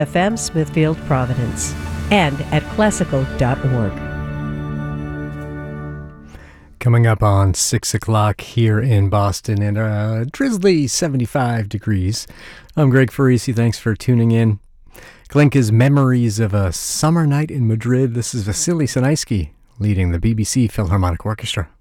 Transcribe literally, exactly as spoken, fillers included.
F M Smithfield, Providence, and at classical dot org. Coming up on six o'clock here in Boston and a drizzly seventy-five degrees. I'm Greg Farisi. Thanks for tuning in. Glenca's Memories of a Summer Night in Madrid. This is Vasily Sanaisky leading the B B C Philharmonic Orchestra.